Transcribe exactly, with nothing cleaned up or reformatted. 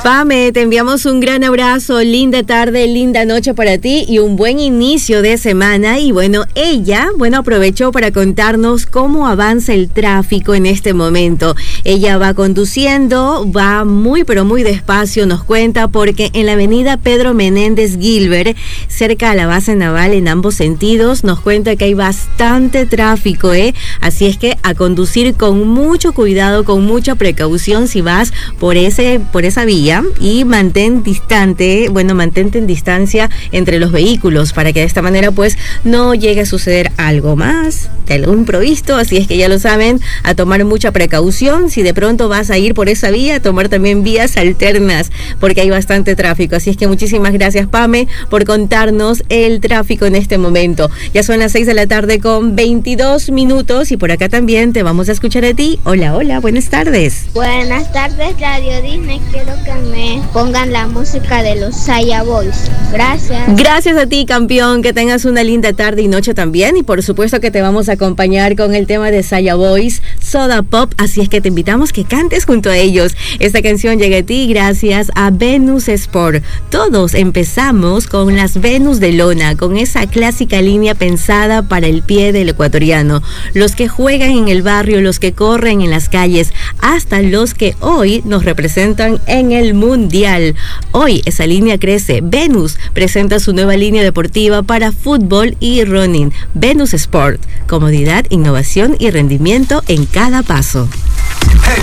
Pame, te enviamos un gran abrazo, linda tarde, linda noche para ti y un buen inicio de semana. Y bueno, ella, bueno, aprovechó para contarnos cómo avanza el tráfico en este momento. Ella va conduciendo, va muy pero muy despacio, nos cuenta, porque en la avenida Pedro Menéndez Gilbert, cerca a la base naval en ambos sentidos, nos cuenta que hay bastante tráfico, ¿eh? Así es que a conducir con mucho cuidado, con mucha precaución si vas por ese, por esa vía. Y mantén distante, bueno, mantente en distancia entre los vehículos para que de esta manera pues no llegue a suceder algo más, de algún imprevisto. Así es que ya lo saben, a tomar mucha precaución. Si de pronto vas a ir por esa vía, a tomar también vías alternas porque hay bastante tráfico. Así es que muchísimas gracias, Pame, por contarnos el tráfico en este momento. Ya son las seis de la tarde con veintidós minutos y por acá también te vamos a escuchar a ti. Hola, hola, buenas tardes. Buenas tardes, Radio Disney. Quiero que me pongan la música de los Saya Boys. Gracias. Gracias a ti, campeón. Que tengas una linda tarde y noche también. Y por supuesto que te vamos a acompañar con el tema de Saya Boys, Soda Pop. Así es que te invitamos que cantes junto a ellos. Esta canción llega a ti gracias a Venus Sport. Todos empezamos con las Venus de lona, con esa clásica línea pensada para el pie del ecuatoriano. Los que juegan en el barrio, los que corren en las calles, hasta los que hoy nos representan en el mundial. Hoy esa línea crece. Venus presenta su nueva línea deportiva para fútbol y running. Venus Sport, comodidad, innovación y rendimiento en cada paso. Hey,